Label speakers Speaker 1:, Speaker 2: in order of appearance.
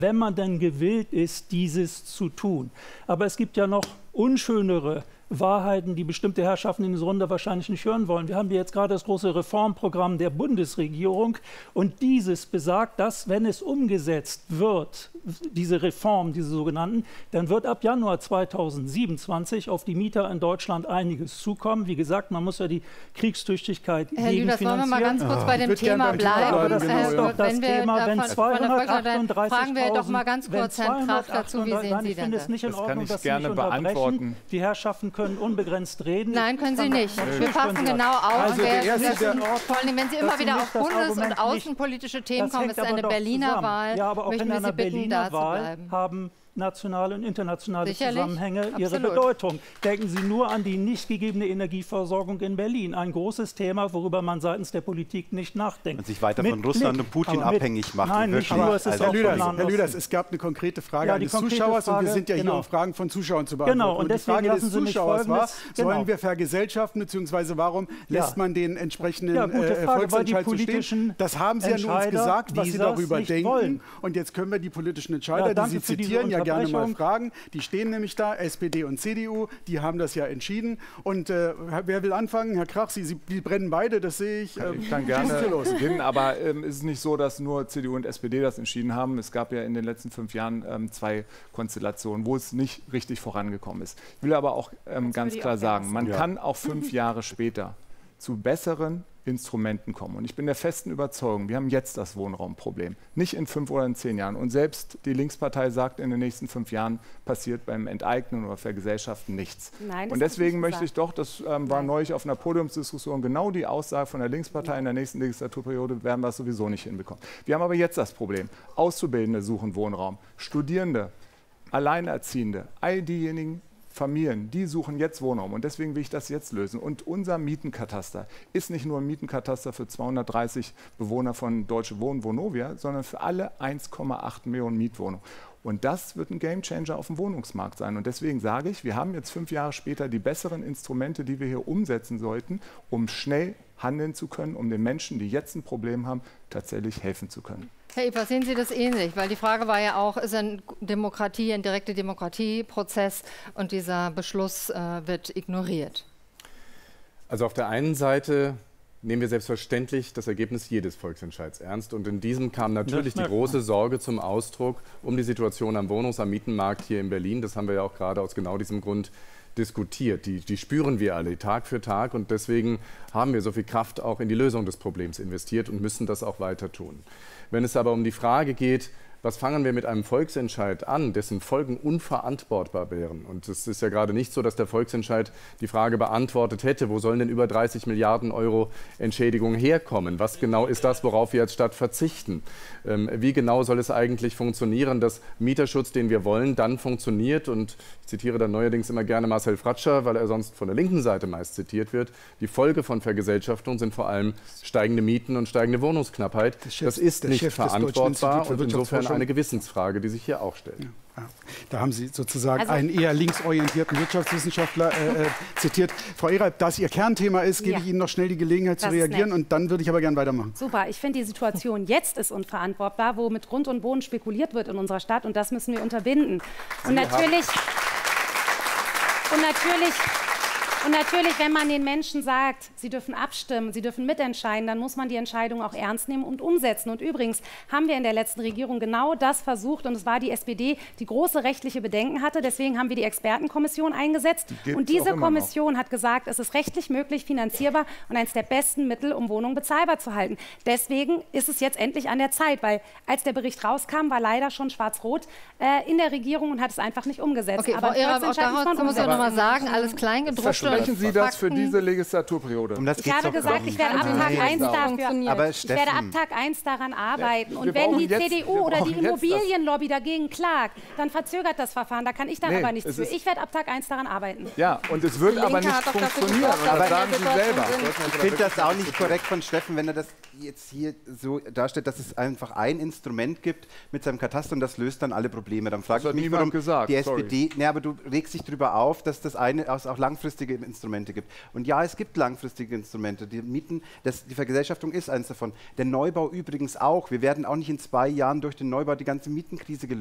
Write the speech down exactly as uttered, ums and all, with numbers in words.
Speaker 1: wenn man denn gewillt ist, dieses zu tun. Aber es gibt ja noch unschönere Wahrheiten, die bestimmte Herrschaften in dieser Runde wahrscheinlich nicht hören wollen. Wir haben hier jetzt gerade das große Reformprogramm der Bundesregierung und dieses besagt, dass, wenn es umgesetzt wird, diese Reform, diese sogenannten, dann wird ab Januar zweitausendsiebenundzwanzig auf die Mieter in Deutschland einiges zukommen. Wie gesagt, man muss ja die Kriegstüchtigkeit
Speaker 2: Herr Lüders, wollen wir mal ganz kurz bei dem Thema bleiben?
Speaker 1: Aber das ist doch das Thema, wenn zweihundertachtunddreißigtausend,
Speaker 2: fragen wir doch mal ganz kurz Herrn Kraft dazu, wie sehen Sie
Speaker 1: Ich finde es nicht in Ordnung, dass Sie mich unterbrechen. Die Herrschaften können unbegrenzt reden.
Speaker 2: Nein, können Sie nicht. Wir passen genau auf.
Speaker 3: Also der erste, der,
Speaker 2: vor allem, wenn Sie immer wieder auf bundes- und außenpolitische Themen kommen, es ist eine Berliner Wahl,
Speaker 1: ja, aber auch
Speaker 2: möchten
Speaker 1: in
Speaker 2: wir
Speaker 1: einer
Speaker 2: Sie bitten,
Speaker 1: Berliner
Speaker 2: da zu
Speaker 1: Wahl
Speaker 2: bleiben.
Speaker 1: haben nationale und internationale
Speaker 2: Sicherlich,
Speaker 1: Zusammenhänge ihre
Speaker 2: absolut.
Speaker 1: Bedeutung. Denken Sie nur an die nicht gegebene Energieversorgung in Berlin. Ein großes Thema, worüber man seitens der Politik nicht nachdenkt.
Speaker 4: Und sich weiter
Speaker 1: mit
Speaker 4: von Russland
Speaker 1: Blick,
Speaker 4: und Putin
Speaker 1: mit,
Speaker 4: abhängig macht.
Speaker 1: Nein, nicht nur, es ist
Speaker 4: also
Speaker 1: auch
Speaker 3: Herr Lüders,
Speaker 1: von
Speaker 3: Herr Lüders, es gab eine konkrete Frage
Speaker 1: ja,
Speaker 3: eines
Speaker 1: konkrete
Speaker 3: Zuschauers
Speaker 1: Frage,
Speaker 3: und wir sind ja hier,
Speaker 1: genau.
Speaker 3: um Fragen von Zuschauern zu beantworten.
Speaker 1: Genau, und,
Speaker 3: und die Frage
Speaker 1: lassen
Speaker 3: des
Speaker 1: Sie mich
Speaker 3: Zuschauers war,
Speaker 1: genau.
Speaker 3: sollen wir vergesellschaften, beziehungsweise warum
Speaker 1: ja.
Speaker 3: lässt man den entsprechenden
Speaker 1: ja, gute
Speaker 3: äh,
Speaker 1: Frage,
Speaker 3: Volksentscheid so stehen? Das haben Sie ja nur uns gesagt, was Sie darüber denken.
Speaker 1: Wollen.
Speaker 3: Und jetzt können wir die politischen Entscheider,
Speaker 1: ja,
Speaker 3: die Sie zitieren, ja gerne mal fragen. Die stehen nämlich da, S P D und C D U, die haben das ja entschieden. Und äh, wer will anfangen? Herr Krach, Sie, Sie brennen beide, das sehe ich. Äh,
Speaker 5: ich kann gerne beginnen, aber ähm, es ist nicht so, dass nur C D U und S P D das entschieden haben. Es gab ja in den letzten fünf Jahren ähm, zwei Konstellationen, wo es nicht richtig vorangekommen ist. Ich will aber auch ähm, ganz klar sagen, man ja. kann auch fünf Jahre später zu besseren Instrumenten kommen. Und ich bin der festen Überzeugung, wir haben jetzt das Wohnraumproblem, nicht in fünf oder in zehn Jahren. Und selbst die Linkspartei sagt, in den nächsten fünf Jahren passiert beim Enteignen oder Vergesellschaften nichts.
Speaker 6: Nein,
Speaker 5: und deswegen möchte ich doch, das ähm, war neulich auf einer Podiumsdiskussion genau die Aussage von der Linkspartei, in der nächsten Legislaturperiode werden wir es sowieso nicht hinbekommen. Wir haben aber jetzt das Problem, Auszubildende suchen Wohnraum, Studierende, Alleinerziehende, all diejenigen, Familien, die suchen jetzt Wohnraum und deswegen will ich das jetzt lösen. Und unser Mietenkataster ist nicht nur ein Mietenkataster für zweihundertdreißig Bewohner von Deutsche Wohnen, Vonovia, sondern für alle eins Komma acht Millionen Mietwohnungen. Und das wird ein Gamechanger auf dem Wohnungsmarkt sein. Und deswegen sage ich, wir haben jetzt fünf Jahre später die besseren Instrumente, die wir hier umsetzen sollten, um schnell handeln zu können, um den Menschen, die jetzt ein Problem haben, tatsächlich helfen zu können.
Speaker 2: Herr Evers, sehen Sie das ähnlich? Weil die Frage war ja auch, ist ein Demokratie, ein direkter Demokratieprozess und dieser Beschluss äh, wird ignoriert?
Speaker 7: Also auf der einen Seite nehmen wir selbstverständlich das Ergebnis jedes Volksentscheids ernst. Und in diesem kam natürlich die große Sorge zum Ausdruck um die Situation am Wohnungs-, am Mietenmarkt hier in Berlin. Das haben wir ja auch gerade aus genau diesem Grund diskutiert. Die, die spüren wir alle Tag für Tag und deswegen haben wir so viel Kraft auch in die Lösung des Problems investiert und müssen das auch weiter tun. Wenn es aber um die Frage geht, was fangen wir mit einem Volksentscheid an, dessen Folgen unverantwortbar wären? Und es ist ja gerade nicht so, dass der Volksentscheid die Frage beantwortet hätte, wo sollen denn über dreißig Milliarden Euro Entschädigung herkommen? Was genau ist das, worauf wir als Stadt verzichten? Ähm, wie genau soll es eigentlich funktionieren, dass Mieterschutz, den wir wollen, dann funktioniert? Und ich zitiere dann neuerdings immer gerne Marcel Fratscher, weil er sonst von der linken Seite meist zitiert wird. Die Folge von Vergesellschaftung sind vor allem steigende Mieten und steigende Wohnungsknappheit. Chef, das ist nicht verantwortbar und insofern eine Gewissensfrage, die sich hier auch stellt.
Speaker 3: Ja. Ja, da haben Sie sozusagen
Speaker 6: also,
Speaker 3: einen eher linksorientierten Wirtschaftswissenschaftler äh, zitiert. Frau Ehreit, da es Ihr Kernthema ist, gebe ja. ich Ihnen noch schnell die Gelegenheit zu reagieren und dann würde ich aber gerne weitermachen.
Speaker 6: Super, ich finde die Situation jetzt ist unverantwortbar, wo mit Grund und Boden spekuliert wird in unserer Stadt und das müssen wir unterbinden. Und natürlich, und natürlich Und natürlich, wenn man den Menschen sagt, sie dürfen abstimmen, sie dürfen mitentscheiden, dann muss man die Entscheidung auch ernst nehmen und umsetzen. Und übrigens haben wir in der letzten Regierung genau das versucht. Und es war die S P D, die große rechtliche Bedenken hatte. Deswegen haben wir die Expertenkommission eingesetzt. Die und diese Kommission hat gesagt, es ist rechtlich möglich, finanzierbar und eines der besten Mittel, um Wohnungen bezahlbar zu halten. Deswegen ist es jetzt endlich an der Zeit, weil als der Bericht rauskam, war leider schon Schwarz-Rot äh, in der Regierung und hat es einfach nicht umgesetzt.
Speaker 2: Okay,
Speaker 6: aber
Speaker 2: Frau Ehrab, auch daraus muss ich noch mal sagen, alles Kleingedruckte.
Speaker 5: Sprechen Sie das für diese Legislaturperiode?
Speaker 6: Um ich habe gesagt, ich werde ab Tag eins dafür,
Speaker 4: aber
Speaker 6: ich werde ab Tag eins daran arbeiten. Und
Speaker 5: wir
Speaker 6: wenn die
Speaker 5: jetzt,
Speaker 6: C D U oder die Immobilienlobby dagegen klagt, dann verzögert das Verfahren. Da kann ich dann nee, aber nichts für. Ich werde ab Tag eins daran arbeiten.
Speaker 5: Ja, und es wird aber nicht funktionieren. Und das sagen Sie selber.
Speaker 4: Ich finde das auch nicht korrekt von Steffen, wenn er das jetzt hier so darstellt, dass es einfach ein Instrument gibt mit seinem Kataster und das löst dann alle Probleme. Dann frage ich mich, warum
Speaker 5: gesagt,
Speaker 4: die S P D,
Speaker 5: sorry.
Speaker 4: ne, aber du regst dich darüber auf, dass das eine auch langfristige Instrumente gibt. Und ja, es gibt langfristige Instrumente. Die Mieten, das, die Vergesellschaftung ist eins davon. Der Neubau übrigens auch. Wir werden auch nicht in zwei Jahren durch den Neubau die ganze Mietenkrise gelöst.